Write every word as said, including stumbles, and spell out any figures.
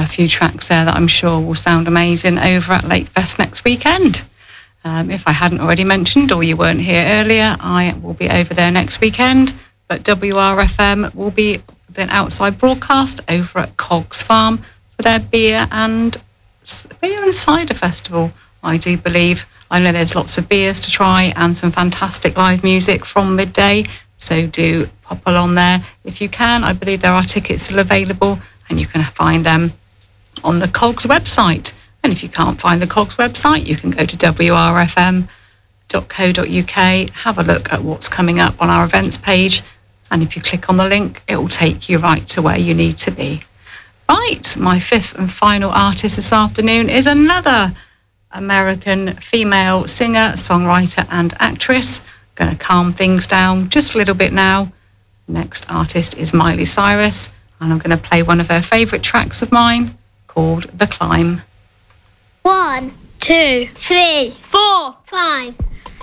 few tracks there that I'm sure will sound amazing over at Lakefest next weekend. Um, if I hadn't already mentioned, or you weren't here earlier, I will be over there next weekend. But W R F M will be with an outside broadcast over at Cogs Farm for their beer and beer and cider festival, I do believe. I know there's lots of beers to try and some fantastic live music from midday. So do pop along there if you can. I believe there are tickets still available, and you can find them on the Cogs website. And if you can't find the Cogs website, you can go to w r f m dot co dot u k, have a look at what's coming up on our events page, and if you click on the link, it will take you right to where you need to be. Right, my fifth and final artist this afternoon is another American female singer, songwriter and actress. I'm going to calm things down just a little bit now. Next artist is Miley Cyrus, and I'm going to play one of her favourite tracks of mine called The Climb. One, two, three, four, five.